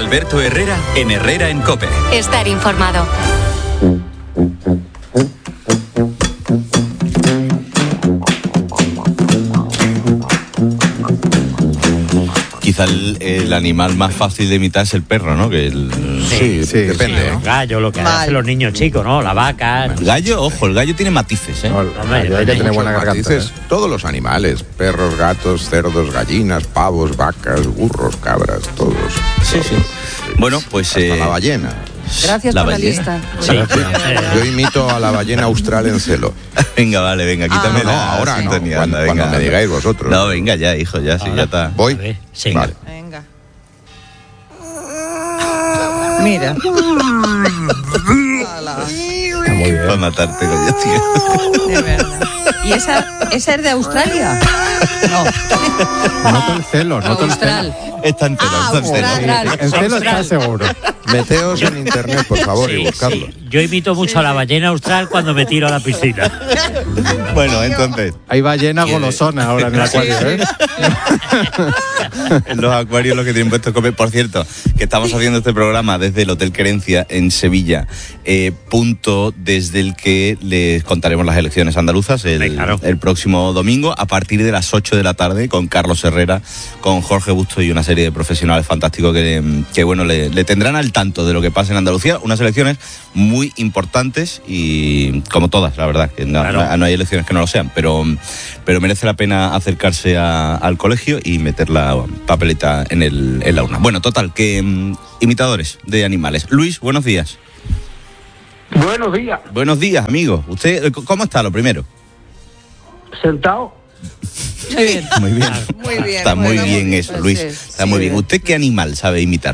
Alberto Herrera en Herrera en COPE. Estar informado. Quizá el animal más fácil de imitar es el perro, ¿no? Que sí, depende. Sí, el gallo, lo que hacen los niños chicos, ¿no? La vaca. El gallo, ojo, el gallo tiene matices, ¿eh? Hay que tener buena garganta. Todos los animales, perros, gatos, cerdos, gallinas, pavos, vacas, burros, cabras, todos. Sí. Bueno, pues... la ballena. Gracias por la lista. Sí. Yo imito a la ballena austral en celo. Venga, vale, quítame no, ahora no, sintonía, cuando me digáis vosotros. No, venga ya, hijo, ya, sí, ya está. ¿Voy? Sí. Vale. Venga. Mira. Muy bien. Para matarte, coño, tío. De verdad. ¿Y esa es de Australia? No. Noto el celo, noto el celo. Austral. Está en celo, está en celo. En celo está seguro. Meteos en internet, por favor, y buscarlo. Sí. Yo imito mucho a la ballena austral cuando me tiro a la piscina. Bueno, entonces... Hay ballena golosona ahora en el acuario, ¿eh? En los acuarios lo que tienen puesto comer. Por cierto, que estamos haciendo este programa desde el Hotel Querencia en Sevilla, punto desde el que les contaremos las elecciones andaluzas el próximo domingo a partir de las 8 de la tarde con Carlos Herrera, con Jorge Busto y una serie de profesionales fantásticos que bueno, le tendrán al tanto de lo que pasa en Andalucía. Unas elecciones muy importantes y como todas, la verdad, que no hay elecciones que no lo sean, pero merece la pena acercarse al colegio y meter la papeleta en la urna. Bueno, total, que imitadores de animales. Luis, buenos días. Buenos días. Buenos días, amigo. ¿Usted cómo está, lo primero? ¿Sentado? Muy bien. Muy bien. Muy bien. Está muy bien eso, pues Luis. sí, Está muy bien. ¿Usted qué animal sabe imitar?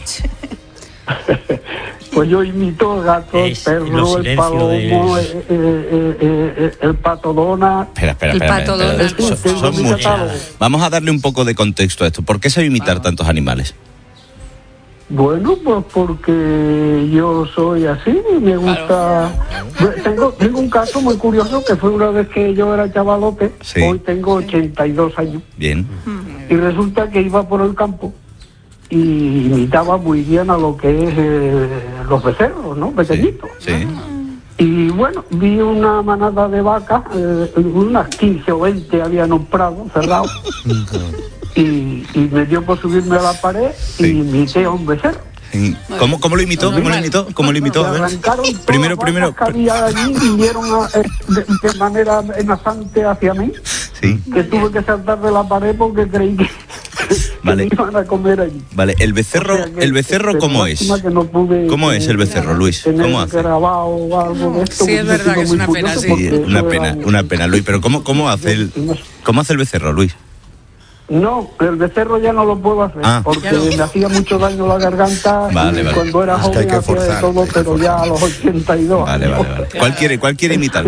Pues yo imito el gato, el perro, el palomo, el pato Donald. Espera. El pato Donald. Son muchos. Vamos a darle un poco de contexto a esto. ¿Por qué sabe imitar tantos animales? Bueno, pues porque yo soy así, me gusta... Tengo un caso muy curioso que fue una vez que yo era chavalote, Sí. Hoy tengo 82 años. Bien. Y resulta que iba por el campo y imitaba muy bien a lo que es los becerros, ¿no? Pequeñitos. Sí. Y bueno, vi una manada de vacas, unas 15 o 20 habían un prado cerrado, y me dio por subirme a la pared y imité a un becerro. ¿Cómo lo imitó? ¿Cómo lo imitó? A ver. Arrancaron Primero. que había allí y vinieron de manera amenazante hacia mí, Sí. que tuve que saltar de la pared porque creí que Vale. me iban a comer allí. Vale, el becerro, O sea que, ¿el becerro cómo es? lástima que no pude, ¿Cómo es el becerro, Luis? tener ¿Cómo hace? grabado o algo de esto, Sí, es porque verdad que es muy una pena, curioso sí. porque Una eso pena, Luis, pero ¿cómo hace el becerro, Luis? No, el becerro ya no lo puedo hacer, porque me hacía mucho daño la garganta. Vale. Cuando era joven hay que hacía de forzar, todo, pero ya a los 82. Vale. ¿Cuál quiere imitar?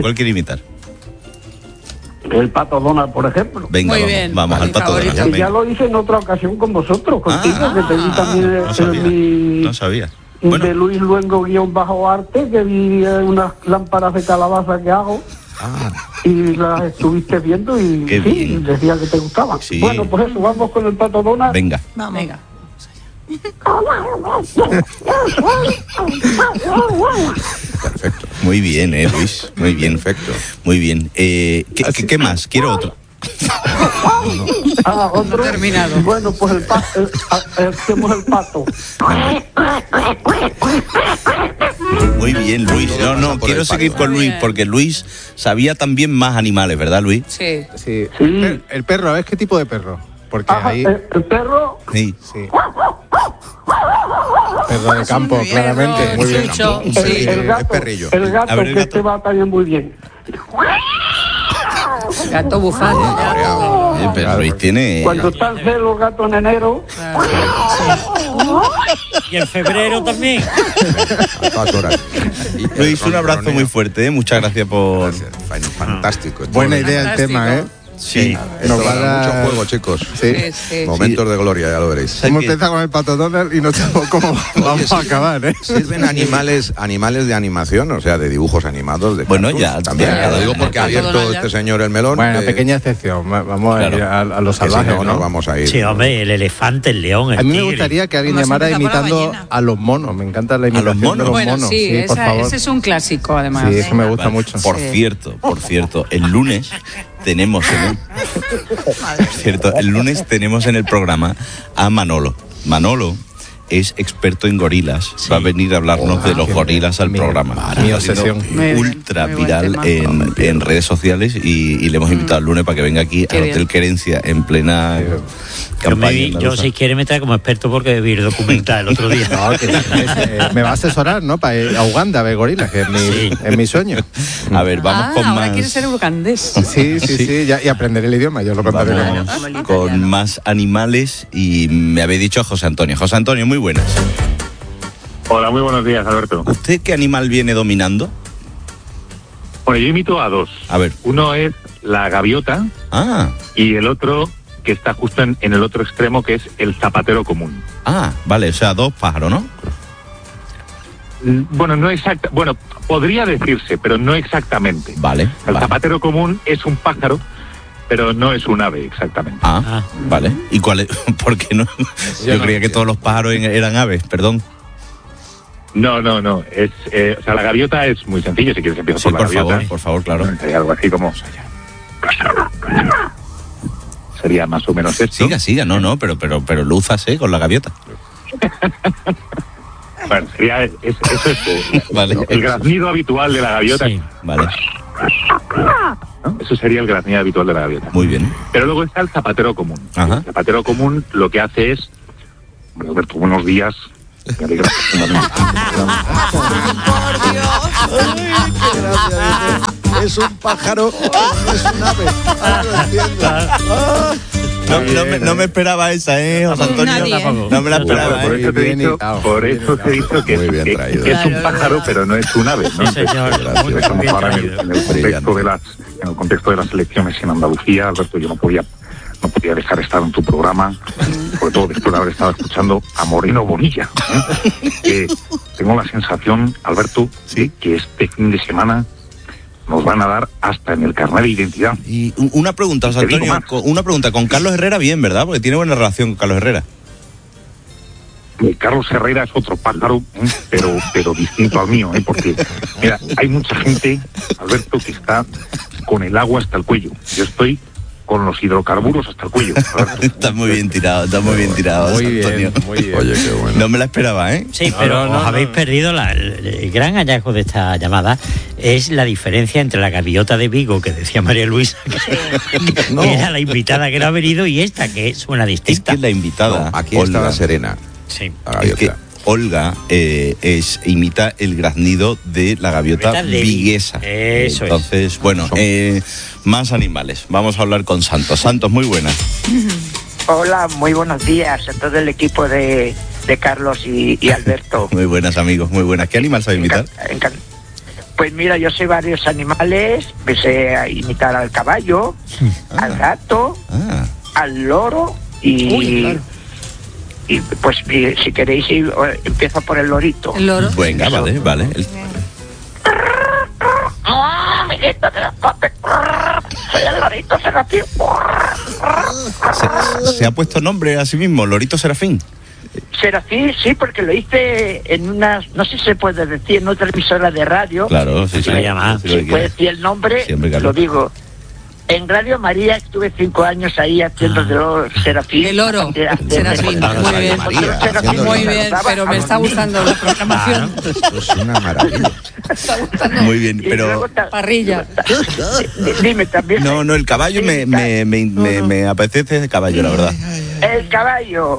El pato Donald, por ejemplo. Venga, Muy bien, vamos al mi pato favorito. Donald. Que ya lo hice en otra ocasión con vosotros, contigo, que te vi también No sabía. de Luis Luengo-arte, que vi unas lámparas de calabaza que hago. Y las estuviste viendo y Qué sí, bien. decía que te gustaban. Sí. Bueno, pues eso, vamos con el pato Donald. Venga. Vamos. Venga. Perfecto. Muy bien, Luis. Muy bien. Perfecto. Muy bien. ¿Qué más? Quiero otro. Otro. No he terminado. Bueno, pues hacemos el pato. Muy bien, Luis. No, quiero seguir con Luis, porque Luis sabía también más animales, ¿verdad, Luis? Sí. Sí. Sí. El perro, ¿es qué tipo de perro? Porque ahí... El perro. Sí. Sí. Perro de campo, muy bien, claramente. perro, Muy bien. chucho, El sí. gato, es perrillo. el gato, A ver, el que gato. este va también muy bien. Gato bufando. Pero Luis tiene... Cuando están celos los gatos en enero, Y en febrero también. A todas horas. Luis, un abrazo muy fuerte, ¿eh? Muchas gracias por... Gracias. Fantástico. Buena idea el Fantástico. tema, ¿eh? Sí. Esto Nos va va a a dar dar- mucho juego, chicos. Sí. Momentos de gloria, ya lo veréis. Hemos empezado con el Pato Donald y no sabemos cómo vamos a acabar, ¿eh? Sirven animales de animación, o sea, de dibujos animados. De Bueno, cartoons, ya, también. ya, Lo digo ya, porque ya. ha abierto Todo este señor el melón. Bueno, que- pequeña excepción. Vamos a ir a lo que si salvaje, no, ¿no? nos vamos a ir. Sí, hombre, el elefante, el león, el A mí me tigre. gustaría que alguien Como llamara siempre está por la imitando ballena. a los monos. Me encanta la los imitación monos? de los Bueno, monos. sí, por favor. ese es un clásico, además. Sí, eso me gusta Vale. mucho. Por cierto, el lunes tenemos en el programa a Manolo. Manolo es experto en gorilas. Va a venir a hablarnos de los gorilas al programa. mi Está siendo obsesión. Muy bien, ultra muy buen viral tema. en redes sociales y le hemos invitado el lunes para que venga aquí Qué al bien. Hotel Querencia en plena campaña Yo andaluza. si quiere me trae como experto porque vi el documental el otro día. No, que me va a asesorar, ¿no? Para ir a Uganda a ver gorilas, que es mi sueño. A ver, vamos con ahora más... quiere ser ugandés. Sí, y aprender el idioma, yo lo contaré luego. Vamos con más animales y me habéis dicho a José Antonio. José Antonio, muy buenas. Hola, muy buenos días, Alberto. ¿Usted qué animal viene dominando? Bueno, yo imito a dos. A ver. Uno es la gaviota Ah, y el otro que está justo en el otro extremo, que es el zapatero común. vale, o sea, dos pájaros, ¿no? Bueno, no exacta, bueno, podría decirse, pero no exactamente. Vale. El vale. zapatero común es un pájaro, pero no es un ave exactamente. Ah. Vale. ¿Y cuál es? ¿Por qué no? Yo creía que todos los pájaros eran aves, perdón. No. Es, o sea, la gaviota es muy sencillo. Si quieres empiezo Sí, por la gaviota. por favor, claro. Sería algo así como... Sería más o menos esto. Siga, no, pero lúzase con la gaviota. Bueno, sería eso es Vale. el graznido habitual de la gaviota. Sí. Vale, ¿No? Eso sería el graznido habitual de la gaviota. muy bien. Pero luego está el zapatero común. Ajá. El zapatero común lo que hace es... Hombre, Alberto, buenos días. Me alegra profundamente. Es un pájaro, no es un ave. Ahora lo entiendo. No me esperaba esa, José Antonio. Nadie, ¿eh? No me la esperaba, Por eso te he Bien dicho, hilado. por eso te he dicho que, Muy bien que traído. es un Claro, pájaro, claro. pero no es un ave, ¿no? Sí, señor. Entonces, Muy estamos bien ahora traído. en el contexto de las elecciones en Andalucía, Alberto, yo no podía dejar de estar en tu programa, sobre todo después de haber estado escuchando a Moreno Bonilla. Que tengo la sensación, Alberto, de que este fin de semana nos van a dar hasta en el carnet de identidad. Y una pregunta, José Te digo Antonio. más. Una pregunta. Con Carlos Herrera, bien, ¿verdad? Porque tiene buena relación con Carlos Herrera. Carlos Herrera es otro pájaro, pero distinto al mío, porque mira, hay mucha gente, Alberto, que está con el agua hasta el cuello. Yo estoy con los hidrocarburos hasta el cuello. Alberto. Está muy bien tirado, José Muy Antonio. bien, muy bien. Oye, qué bueno. No me la esperaba, ¿eh? Sí, pero os habéis perdido el gran hallazgo de esta llamada es la diferencia entre la gaviota de Vigo que decía María Luisa, que era la invitada que no ha venido, y esta que suena Es distinta. que la invitada, No, aquí Olga, estaba Serena. Sí. La es que gaviota. Olga imita el graznido de la gaviota Gaviota de viguesa. Eso es. Entonces, bueno, más animales. Vamos a hablar con Santos. Santos, muy buenas. Hola, muy buenos días a todo el equipo de Carlos y Alberto. Muy buenas, amigos, muy buenas. ¿Qué animal sabe imitar? Pues mira, yo sé varios animales, me sé a imitar al caballo, al gato, al loro y pues si queréis empiezo por el lorito. El loro. Venga, vale. Amiguito de los copes, soy el lorito Serafín. Se ha puesto nombre a sí mismo, Lorito Serafín. Serafín, sí, porque lo hice en unas, no sé si se puede decir, en otra emisora de radio. Claro, sí. Se llama. Sí, lo que Si puede quieras. decir el nombre, Siempre, Carlos. lo digo. En Radio María estuve 5 años ahí haciendo de oro Serafín. El oro, Serafín, muy bien. María, Serafín, haciendo Muy el- bien, pero me está gustando la programación. Esto es una maravilla. Muy bien, Y pero... luego Parrilla. Dime también. No, el caballo me apetece el caballo, la verdad. El caballo.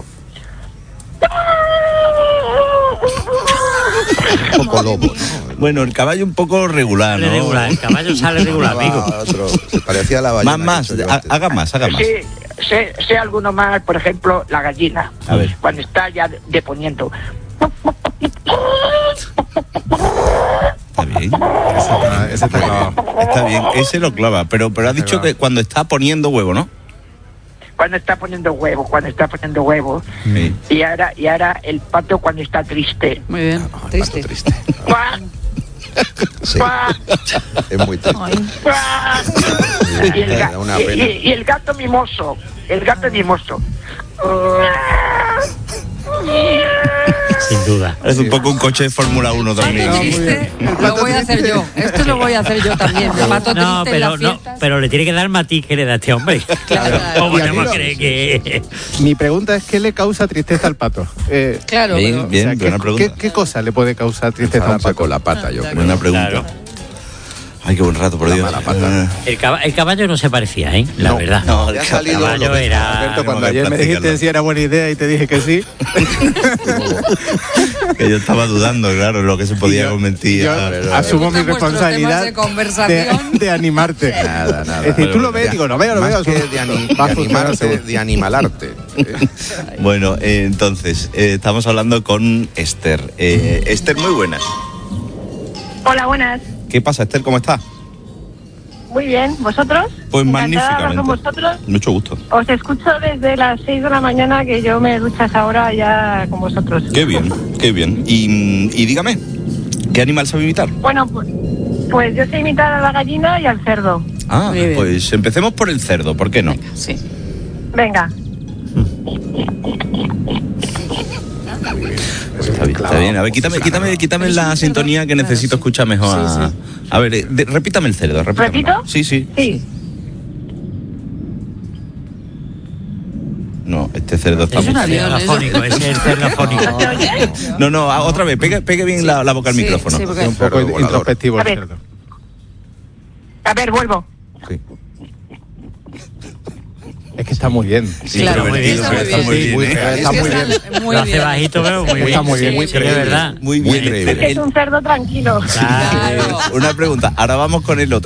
Un poco lobo, ¿no? Bueno, el caballo un poco regular, Sale ¿no? regular, el caballo sale regular, amigo. Se parecía a la ballena. Más, que he hecho yo antes. haga más. Sí, sé alguno más, por ejemplo, la gallina. A ver. Cuando está ya deponiendo. Está bien. bien. Ese está clavado. Está bien, ese lo clava. Pero has dicho que cuando está poniendo huevo, ¿no? Cuando está poniendo huevos. Sí. Y ahora el pato cuando está triste. Muy bien, triste. ¡Cuá! Sí. ¡Cuá! Es muy triste. ¡Cuá! Da una pena. Y el gato mimoso. Sin duda. Es un poco un coche de Fórmula 1 también. Triste, lo voy a hacer yo. Esto lo voy a hacer yo también. Me mato No, triste en las pero no, fiestas. pero le tiene que dar el matiz que le da este hombre. Claro. ¿Cómo Y a no mí me lo- cree que...? Mi pregunta es, ¿qué le causa tristeza al pato? Claro, Bien, pero- bien, o sea, buena pregunta. ¿qué cosa le puede causar tristeza a un Zarapa pato? con la pata, yo creo. Buena pregunta. Claro. Ay, qué buen rato, por La Dios. mala pata. El caballo no se parecía, ¿eh? La verdad. No, Ya ha el salido caballo lo de- era... Alberto, cuando que ayer me practicarlo. dijiste si era buena idea y te dije que sí, que yo estaba dudando, claro, lo que se podía convertir. yo asumo mi Me gustan vuestros responsabilidad temas de conversación. de animarte. Nada. Es decir, tú lo ves, digo, no veo, lo Más veo. que de Va a funcionar animarte, seguro. de animalarte. Bueno, entonces, estamos hablando con Esther. Esther, muy buenas. Hola, buenas. ¿Qué pasa, Esther? ¿Cómo estás? Muy bien, ¿vosotros? Pues Encantada de hablar magníficamente. con vosotros. Mucho gusto. Os escucho desde las 6 de la mañana, que yo me ducho a esa hora ya con vosotros. Qué bien, qué bien. Y dígame, ¿qué animal sabe imitar? Bueno, pues yo sé imitar a la gallina y al cerdo. Ah, Muy bien. pues empecemos por el cerdo, ¿por qué no? Sí. Venga. Está bien. A ver, quítame la sintonía que necesito escuchar mejor. A ver, repítame el cerdo. ¿Repito? Sí. Sí. No, este cerdo está Es muy un avión, cerdo eso. afónico, ese es el cerdo afónico. ¿No se oye? No, otra vez, pegue bien la boca al Sí, micrófono. sí, porque- Un poco Cerdo volador. introspectivo A el ver. cerdo. A ver, vuelvo. Sí. Es que está muy bien. Claro, Introvertido, muy bien, pero está muy bien, ¿eh? Está muy bien. Muy Lo hace bien. bajito, pero muy bien. Está muy bien, Sí, muy sí, de verdad. Muy bien. creíble. Es un cerdo tranquilo. Claro. Una pregunta, ahora vamos con el otro.